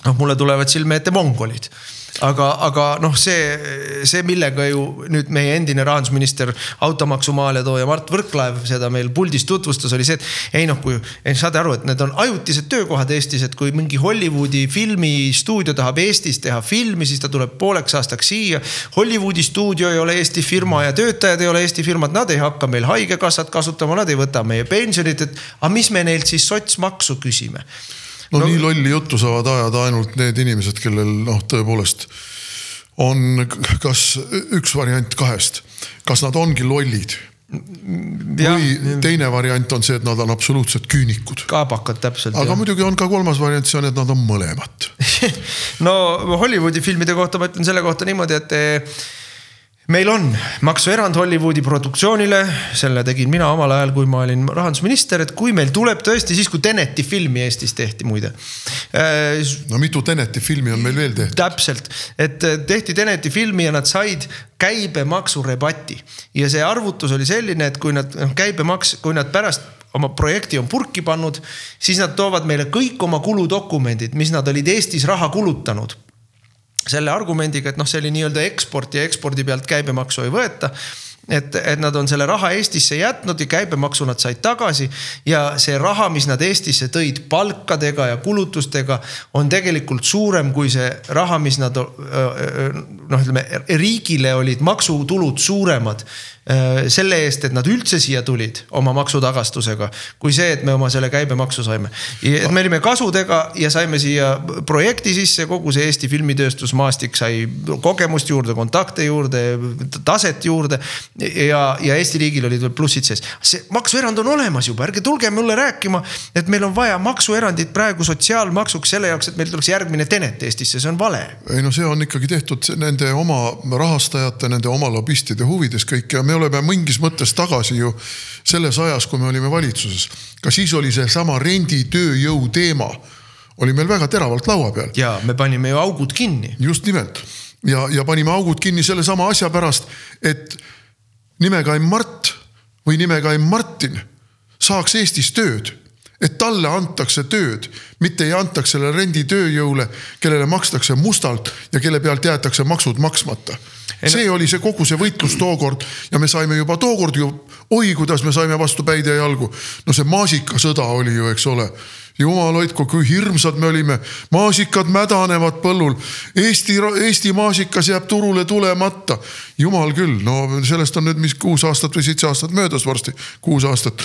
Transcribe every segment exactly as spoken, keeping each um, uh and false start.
noh, mulle tulevad silme ette mongolid. Aga, aga noh, see, see millega ju nüüd meie endine rahandusminister automaksu maaletooja Mart Võrklaev seda meil puldis tutvustas, oli see, et ei noh, kui ei saada aru, et need on ajutised töökohad Eestis, et kui mingi Hollywoodi filmistuudio tahab Eestis teha filmi, siis ta tuleb pooleks aastaks siia. Hollywoodi stuudio ei ole Eesti firma ja töötajad ei ole Eesti firmad, nad ei hakka meil haigekassat kasutama, nad ei võta meie pensionit, et aga mis me neilt siis sotsmaksu küsime? No, no nii lolli juttu saavad ajada ainult need inimesed, kellel noh, tõepoolest on kas üks variant kahest. Kas nad ongi lollid? Ja, või teine variant on see, et nad on absoluutselt küünikud. Kaabakad täpselt. Aga jah. Muidugi on ka kolmas variant, see on, et nad on mõlemat. No Hollywoodi filmide kohta ma ütlen selle kohta niimoodi, et meil on maksuerand Hollywoodi produktsioonile, selle tegin mina omal ajal, kui ma olin rahandusminister, et kui meil tuleb tõesti siis, kui Teneti filmi Eestis tehti muide. No mitu Teneti filmi on meil veel tehtud? Täpselt, et tehti Teneti filmi ja nad said käibemaksurebati. Ja see arvutus oli selline, et kui nad, käibemaks, kui nad pärast oma projekti on purki pannud, siis nad toovad meile kõik oma kuludokumendid, mis nad olid Eestis raha kulutanud. Selle argumendiga, et noh, see oli nii-öelda eksport ja ekspordi pealt käibemaksu ei võeta, et, et nad on selle raha Eestisse jätnud ja käibemaksu nad said tagasi ja see raha, mis nad Eestisse tõid palkadega ja kulutustega, on tegelikult suurem kui see raha, mis nad noh, ütleme, riigile olid maksutulud suuremad selle eest, et nad üldse siia tulid oma maksutagastusega, kui see, et me oma selle käibemaksu saime. Et me olime kasudega ja saime siia projekti sisse, kogu see Eesti filmitööstus maastik sai kogemust juurde, kontakte juurde, taset juurde ja, ja Eesti riigil olid veel plussid sees. See maksuerand on olemas juba, ärge tulge mulle rääkima, et meil on vaja maksuerandit praegu sotsiaalmaksuks selle jaoks, et meil tuleks järgmine Tenet Eestisse, see on vale. Ei no see on ikkagi tehtud nende oma rahastajate, nende oma lobistide huvides kõik ja me oleme mingis mõttes tagasi ju selles ajas, kui me olime valitsuses. Ka siis oli see sama rendi tööjõu teema. Oli meil väga teravalt laua peal. Ja me panime ju augud kinni. Just nimelt. Ja, ja panime augud kinni selle sama asja pärast, et nimega ei Mart või nimega ei Martin saaks Eestis tööd. Et talle antakse tööd, mitte ei antaks selle rendi tööjõule, kellele makstakse mustalt ja kelle pealt jäetakse maksud maksmata. See oli see kogu see võitlus tookord ja me saime juba tookord ju, oi, kuidas me saime vastu päide ja jalgu. No see maasikasõda oli ju, eks ole. Jumal hoidku, kui hirmsad me olime. Maasikad mädanevad põllul. Eesti, Eesti maasikas jääb turule tulemata. Jumal küll, no sellest on nüüd mis kuus aastat või seitse aastat möödas varsti, kuus aastat.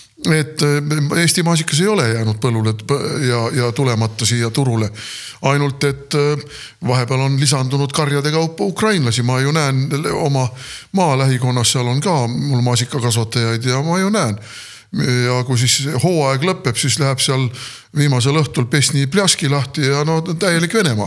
Et Eesti maasikas ei ole jäänud põllule ja, ja tulemata siia turule. Ainult, et vahepeal on lisandunud karjade kaupa ukrainlasi. Ma ju näen oma maa lähikonnas, seal on ka mul maasikakasvatajaid ja ma ju näen. Ja kui siis hooaeg lõpeb, siis läheb seal viimasel õhtul Pesni pljaski lahti ja no täielik Venemaa.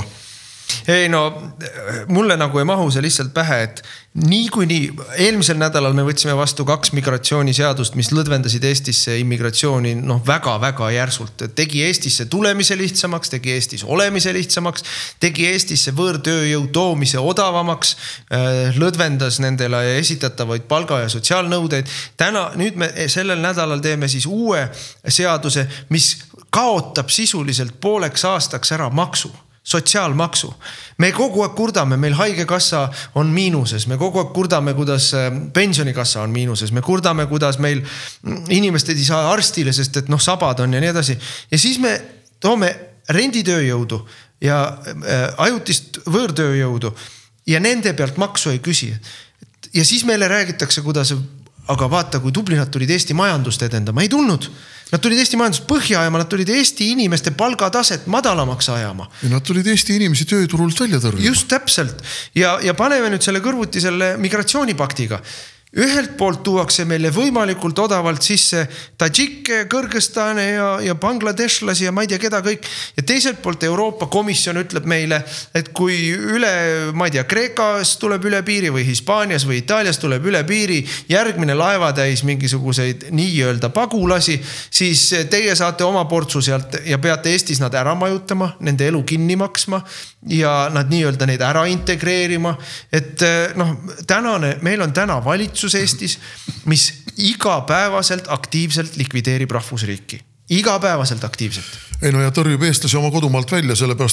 Ei no, mulle nagu ei mahu see lihtsalt pähe, et nii kui nii, eelmisel nädalal me võtsime vastu kaks migratsiooniseadust, mis lõdvendasid Eestisse immigratsiooni noh, väga-väga järsult. Tegi Eestisse tulemise lihtsamaks, tegi Eestis olemise lihtsamaks, tegi Eestisse võõrtööjõu toomise odavamaks, lõdvendas nendele esitatavaid palga- ja sotsiaalnõudeid. Täna, nüüd me sellel nädalal teeme siis uue seaduse, mis kaotab sisuliselt pooleks aastaks ära maksu. Sotsiaalmaksu. Me kogu aeg kurdame, meil haigekassa on miinuses, me kogu aeg kurdame, kuidas pensionikassa on miinuses, me kurdame, kuidas meil inimesed ei saa arstile, sest et noh, sabad on ja nii edasi. Ja siis me toome renditööjõudu ja ajutist võõrtööjõudu ja nende pealt maksu ei küsi. Ja siis meile räägitakse, kuidas, aga vaata, kui tubli nad tulid Eesti majandust edendama, ei tulnud. Nad tulid Eesti majandust põhja ajama, nad tulid Eesti inimeste palgataset madalamaks ajama. Ja nad tulid Eesti inimesi tööturult välja tõrjuma. Just täpselt. Ja, ja paneme nüüd selle kõrvuti selle migratsioonipaktiga. Ühelt poolt tuuakse meile võimalikult odavalt sisse Tadžikke, Kõrgõzstane ja, ja Bangladeshlasi ja ma ei tea keda kõik. Ja teiselt poolt Euroopa Komisjon ütleb meile, et kui üle, ma ei tea, Kreekas tuleb üle piiri või Hispaanias või Itaalias tuleb üle piiri järgmine laevatäis mingisuguseid nii-öelda pagulasi, siis teie saate oma portsu sealt ja peate Eestis nad ära majutama, nende elu kinni maksma ja nad nii-öelda neid ära integreerima. Et noh, tänane, meil on täna valitsus Eestis, mis igapäevaselt aktiivselt likvideerib rahvusriiki. Igapäevaselt aktiivselt. Ei no ja tõrjub eestlasi oma kodumaalt välja, sellepärast